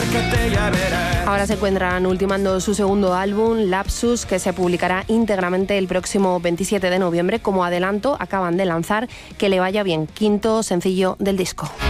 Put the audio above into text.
acércate, ya verás. Ahora se encuentran ultimando su segundo álbum, Lapsus, que se publicará íntegramente el próximo 27 de noviembre. Como adelanto, acaban de lanzar Que le vaya bien, quinto sencillo del disco.